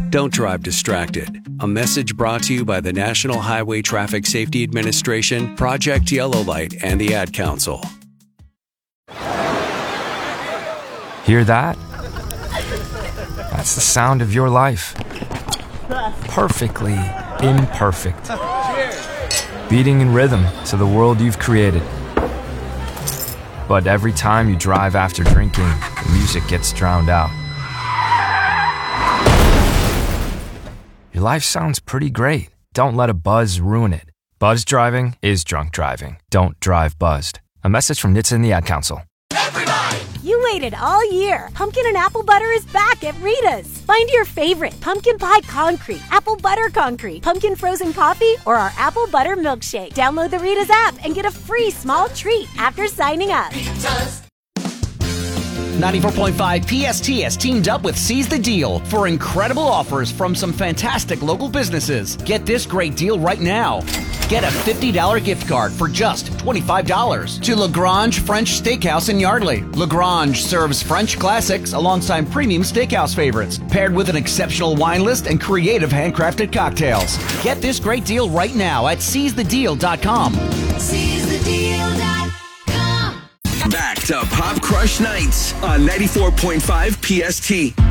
Don't drive distracted. A message brought to you by the National Highway Traffic Safety Administration, Project Yellow Light, and the Ad Council. Hear that? That's the sound of your life. Perfectly imperfect. Beating in rhythm to the world you've created. But every time you drive after drinking, the music gets drowned out. Your life sounds pretty great. Don't let a buzz ruin it. Buzz driving is drunk driving. Don't drive buzzed. A message from NHTSA and the Ad Council. You waited all year. Pumpkin and apple butter is back at Rita's. Find your favorite pumpkin pie concrete, apple butter concrete, pumpkin frozen coffee, or our apple butter milkshake. Download the Rita's app and get a free small treat after signing up. 94.5 PST has teamed up with Seize the Deal for incredible offers from some fantastic local businesses. Get this great deal right now. Get a $50 gift card for just $25 to Lagrange French Steakhouse in Yardley. Lagrange serves French classics alongside premium steakhouse favorites, paired with an exceptional wine list and creative handcrafted cocktails. Get this great deal right now at seizethedeal.com. SeizeTheDeal.com. Back to Pop Crush Nights on 94.5 PST.